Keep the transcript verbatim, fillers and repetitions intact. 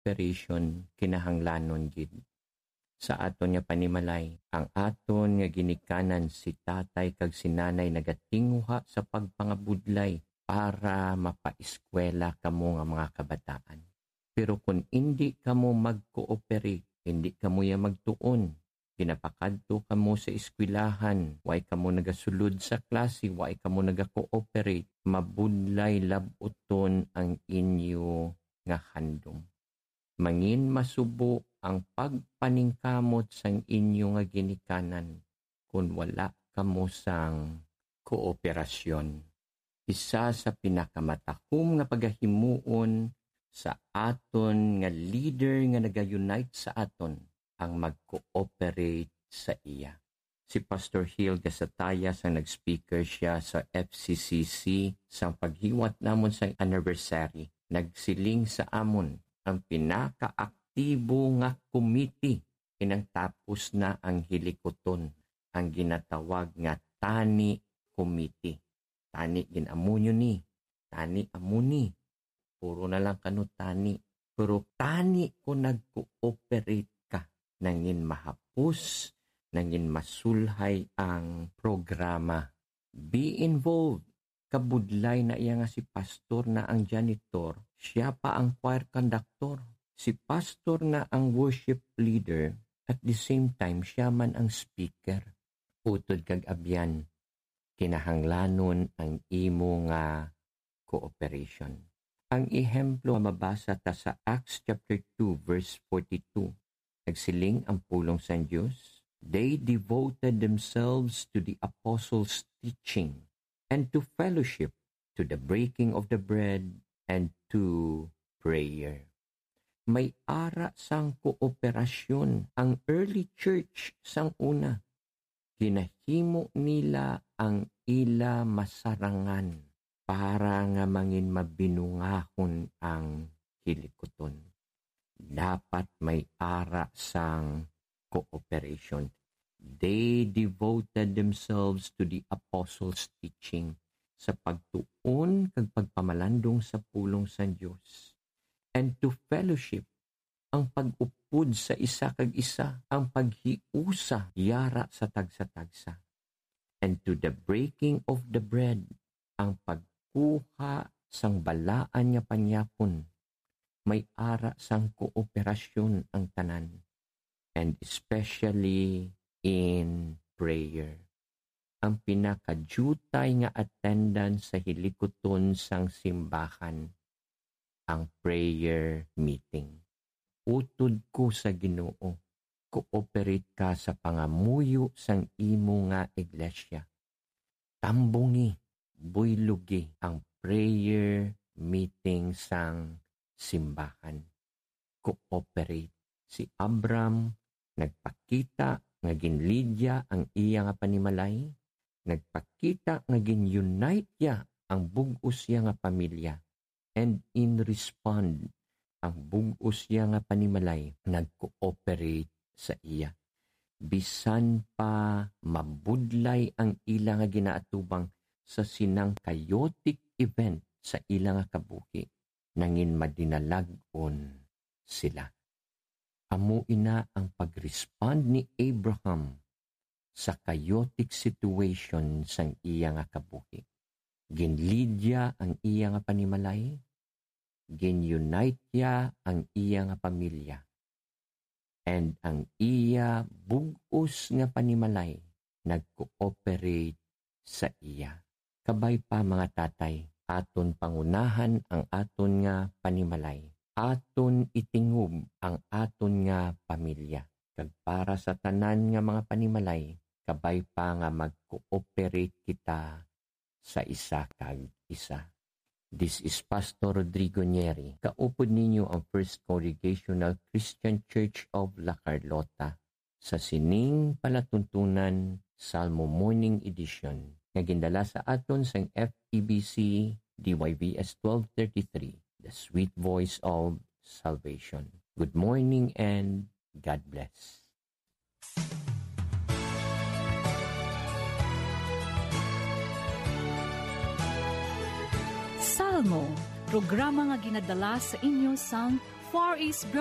cooperation kinahanglanon gid. Sa aton nga panimalay, ang aton nga ginikanan si tatay kag si nanay nagatinguha sa pagpangabudlay para mapaeskwela kamo nga mga kabataan. Pero kung hindi kamo mag-cooperate, hindi kamo ya magtuon, ginapakadto kamo sa eskwelahan, way kamo nagasulod sa klase, way kamo naga-cooperate, mabudlay labuton ang inyo nga handom. Mangin masubo ang pagpaningkamot sang inyo nga ginikanan kung wala kamo sang kooperasyon. Isa sa pinakamatahom nga pagahimuon sa aton nga leader nga naga-unite sa aton ang mag-cooperate sa iya. Si Pastor Hill Gasataya sang nag-speaker siya sa F C C C sang paghiwat namon sang anniversary. Nagsiling sa amon ang pinaka-aktibo nga committee inang tapos na ang hilikoton, ang ginatawag nga Tani Committee. Tani ginamunyo ni, tani amuni. Puro na lang kano tani. Pero tani ko nag-cooperate ka, nangin mahapos, nangin masulhay ang programa. Be involved. Kabudlay na iya nga si pastor na ang janitor, siya pa ang choir conductor. Si pastor na ang worship leader, at the same time siya man ang speaker. Utod kag abyan, kinahanglanon ang imo nga cooperation. Ang ehemplo mabasa ta sa Acts chapter two verse forty-two. Nagsiling ang pulong sa Diyos. They devoted themselves to the apostles' teaching and to fellowship, to the breaking of the bread, and to prayer. May ara sang kooperasyon ang early church sang una. Ginahimo nila ang ila masarangan para nga mangin mabinungahon ang hilikoton. Dapat may ara sang cooperation. They devoted themselves to the apostles' teaching sa pagtuon kag pagpamalandong sa pulong sa Dios, and to fellowship, ang pag-upod sa isa kag isa, ang paghiusa yara sa tagsa-tagsa, and to the breaking of the bread, ang pagkuha sang balaan nga panyapon. May ara sang kooperasyon ang tanan, and especially in prayer. Ang pinakajutay nga attendance sa hilikoton sang simbahan, ang prayer meeting. Utod ko sa Ginoo, cooperate ka sa pangamuyo sang imo nga iglesia. Tambungi, buylugi ang prayer meeting sang simbahan. Cooperate. Si Abram nagpakita nga ginlidya ang iya nga panimalay, nagpakita nga gin-unite ya ang bug-os ya nga pamilya, and in respond, ang bug-os ya nga panimalay nag-cooperate sa iya. Bisan pa mabudlay ang ila nga ginaatubang sa sinang chaotic event sa ila nga kabuhi, nangin madinalagon sila. Amo ina ang pag-respond ni Abraham sa chaotic situation sang iya nga kabuhi. Ginlidya ang iya nga panimalay, gin-unite ya ang iya nga pamilya, and ang iya bug-os nga panimalay nag-cooperate sa iya. Kabay pa mga tatay, aton pangunahan ang aton nga panimalay. Aton itingob ang aton nga pamilya. Kag para sa tanan nga mga panimalay, kabay pa nga mag-cooperate kita sa isa kag isa. This is Pastor Rodrigo Nieri. Kaupod ninyo ang First Congregational Christian Church of La Carlota sa sining palatuntunan Salmo Morning Edition nga gindala sa aton sang F E B C D Y V S twelve thirty-three. The sweet voice of salvation. Good morning and God bless. Salmo, programa nga ginadala sa inyo sang Far East